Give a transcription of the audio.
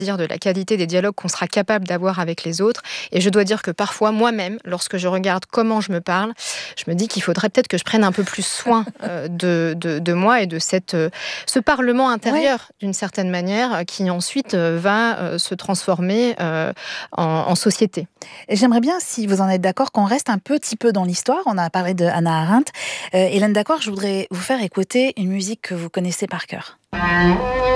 dire de la qualité des dialogues qu'on sera capable d'avoir avec les autres. Et je dois dire que parfois, moi-même, lorsque je regarde comment je me parle, je me dis qu'il faudrait peut-être que je prenne un peu plus soin de moi et de ce parlement Ouais. intérieur, d'une certaine manière, qui ensuite va se transformer en société. Et j'aimerais bien, si vous en êtes d'accord, qu'on reste un petit peu dans l'histoire. On a parlé de Hannah Arendt. Hélène, d'accord, je voudrais vous faire écouter une musique que vous connaissez par cœur.